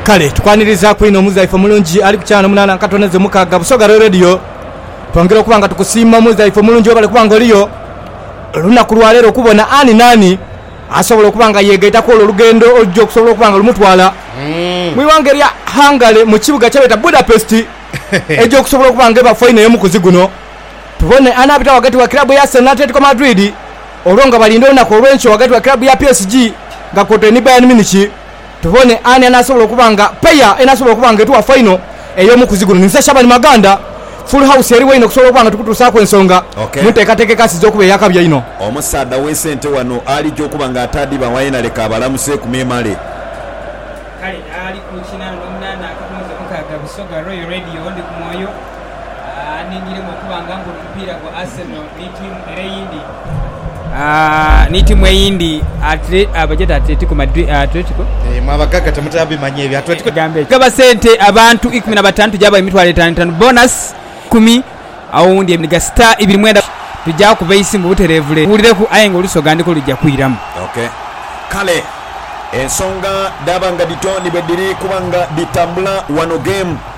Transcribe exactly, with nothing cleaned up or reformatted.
kale tukwaniriza kwino muzaifu mulungi ali kuchana munana nkatoneze mukaga Busoga Radio twongera kubanga tukusima muzaifu mulungi obale kubanga oliyo lunaku lwalero kubona ani nani asobola kubanga yegaita ko olugendo ojjo kusobola kubanga lumutwala mm. mwiwangerya hangale mu kibuga kyabeta Budapest ejjo kusobola kubanga eba final yomukuzi guno tubone anabita wakati wa klabu ya Atletico Madrid olonga balindo na ko lwencho wakati wa klabu ya P S G ngakote ni Bayern Munich tubone ani anasobola kubanga paya enasobola kubanga etuwa final eyomukuzi guno nisa Shabani Maganda Full House yali wayino kusobola kubanga tukutusa ku ensonga okay. muteekateke kasi z'okuba yakabya ino omusada w'esente wano ali gy'okubanga atadiba wayina leka abalamuse ku myemale kale ali ku kinano n'omunana akatunze mukaga Busoga Royal Radio ndi ku mwoyo aningire mu kubanga ngo mpira kwa Arsenal ni timu ereyindi ah ni timu eyindi atre abajeta Atletico Madrid Atletico eh mwabagaga tamutabi manyebya Atletico gambe kaba sente abantu ikumi na batanu jaba emitwalo etaano bonus kumi awo ndi emiga star ibiri mwenda tujja kubayisi mu buterevule ulire ku ayengo lusoga ndiko lujja kuiramu okay kale ensonga dabanga ditoni bediri kubanga ditambula wano game